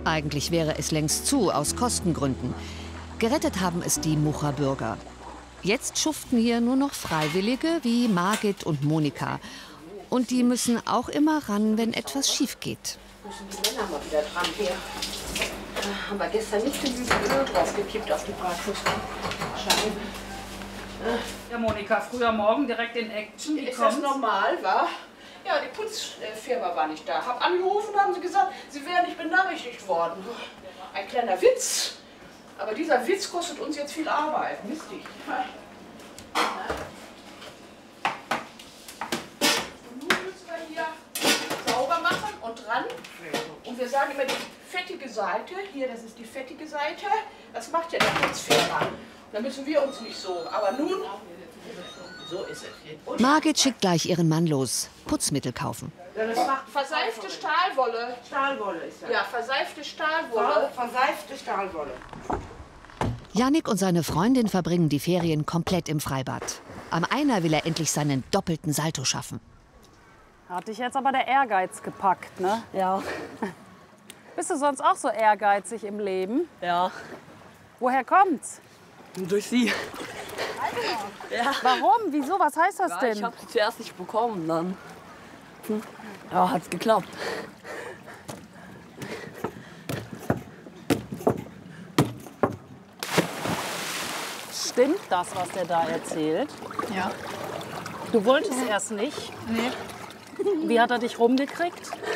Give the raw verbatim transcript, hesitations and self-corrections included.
Eigentlich wäre es längst zu, aus Kostengründen. Gerettet haben es die Mucher Bürger. Jetzt schuften hier nur noch Freiwillige wie Margit und Monika. Und die müssen auch immer ran, wenn etwas schief geht. Müssen die Männer mal wieder dran hier. Da haben wir gestern nicht genügend Öl draufgekippt auf die Bratwurstscheiben. Ja, Monika, früher Morgen direkt in Action. Wie Ist kommt's? das normal, wa? Ja, die Putzfirma war nicht da. Hab angerufen, haben sie gesagt, sie wären nicht benachrichtigt worden. Ein kleiner Witz. Aber dieser Witz kostet uns jetzt viel Arbeit. Mistig. Und nun müssen wir hier sauber machen und dran. Und wir sagen immer die fettige Seite. Hier, das ist die fettige Seite. Das macht ja die Putzfirma. Da müssen wir uns nicht so. Aber nun, so ist es. Margit schickt gleich ihren Mann los. Putzmittel kaufen. Das macht verseifte Stahlwolle. Stahlwolle ist das. Ja, verseifte Stahlwolle. Verseifte Stahlwolle. Jannik und seine Freundin verbringen die Ferien komplett im Freibad. Am Einer will er endlich seinen doppelten Salto schaffen. Hat dich jetzt aber der Ehrgeiz gepackt, ne? Ja. Bist du sonst auch so ehrgeizig im Leben? Ja. Woher kommt's? Durch sie. Ja. Warum? Wieso? Was heißt das Ja, denn? ich habe sie zuerst nicht bekommen, dann hm. ja, hat's geklappt. Stimmt das, was der da erzählt? Ja. Du wolltest erst nicht. Nee. Wie hat er dich rumgekriegt?